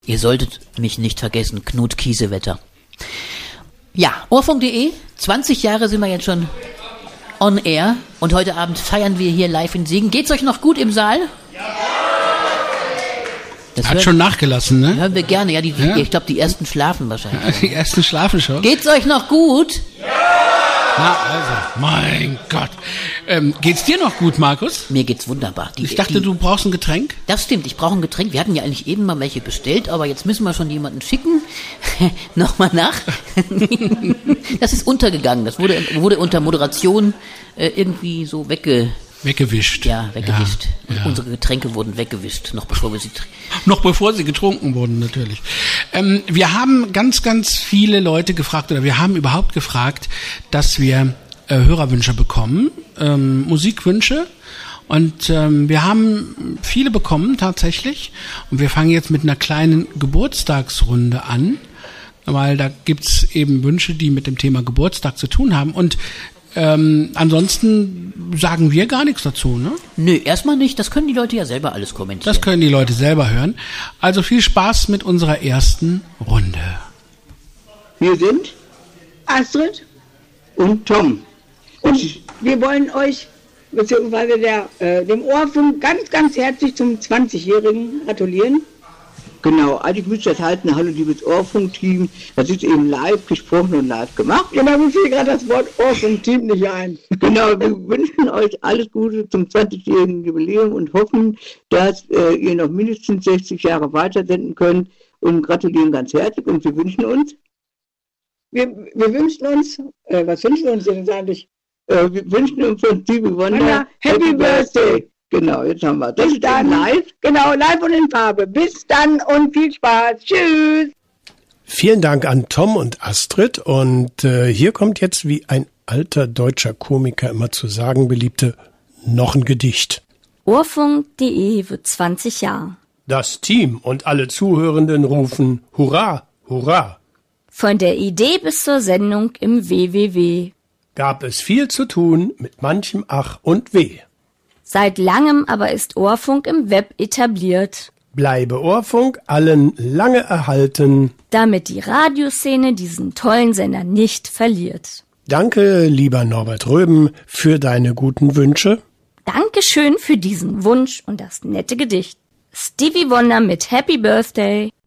Ihr solltet mich nicht vergessen, Knut Kiesewetter. Ja, Ohrfunk.de, 20 Jahre sind wir jetzt schon on air und heute Abend feiern wir hier live in Siegen. Geht's euch noch gut im Saal? Das hat schon nachgelassen, ne? Hören wir gerne. Ja, ich glaube, die ersten schlafen wahrscheinlich. Ja, die ersten schlafen schon. Geht's euch noch gut? Ja! Na, also, mein Gott. Geht's dir noch gut, Markus? Mir geht's wunderbar. Ich dachte, du brauchst ein Getränk? Das stimmt, ich brauche ein Getränk. Wir hatten ja eigentlich eben mal welche bestellt, aber jetzt müssen wir schon jemanden schicken. Nochmal nach. Das ist untergegangen. Das wurde unter Moderation irgendwie so weggewischt. Ja, weggewischt. Ja, ja. Unsere Getränke wurden weggewischt, noch bevor sie getrunken wurden, natürlich. Wir haben ganz, ganz viele Leute gefragt, oder wir haben überhaupt gefragt, dass wir Hörerwünsche bekommen, Musikwünsche. Und wir haben viele bekommen tatsächlich. Und wir fangen jetzt mit einer kleinen Geburtstagsrunde an, weil da gibt's eben Wünsche, die mit dem Thema Geburtstag zu tun haben. Und ansonsten sagen wir gar nichts dazu, ne? Nö, erstmal nicht. Das können die Leute ja selber alles kommentieren. Das können die Leute selber hören. Also viel Spaß mit unserer ersten Runde. Wir sind Astrid und Tom. Und wir wollen euch, beziehungsweise dem Ohrfunk, ganz, ganz herzlich zum 20-Jährigen gratulieren. Genau, also ich wünsche das halt ein Hallo, liebes Ohrfunk-Team. Das ist eben live gesprochen und live gemacht. Genau, mir fiel gerade das Wort Ohrfunk-Team nicht ein. Genau, wir wünschen euch alles Gute zum 20-jährigen Jubiläum und hoffen, dass ihr noch mindestens 60 Jahre weitersenden könnt und gratulieren ganz herzlich. Und wir wünschen uns, was wünschen wir uns denn eigentlich? Wir wünschen uns von Stevie Wonder Happy Birthday. Genau, jetzt haben wir das. Bis dann live. Genau, live und in Farbe. Bis dann und viel Spaß. Tschüss. Vielen Dank an Tom und Astrid. Und hier kommt jetzt, wie ein alter deutscher Komiker immer zu sagen beliebte, noch ein Gedicht. Ohrfunk.de wird 20 Jahre. Das Team und alle Zuhörenden rufen Hurra, Hurra. Von der Idee bis zur Sendung im WWW. Gab es viel zu tun mit manchem Ach und Weh. Seit langem aber ist Ohrfunk im Web etabliert. Bleibe Ohrfunk allen lange erhalten, damit die Radioszene diesen tollen Sender nicht verliert. Danke, lieber Norbert Röben, für deine guten Wünsche. Dankeschön für diesen Wunsch und das nette Gedicht. Stevie Wonder mit Happy Birthday.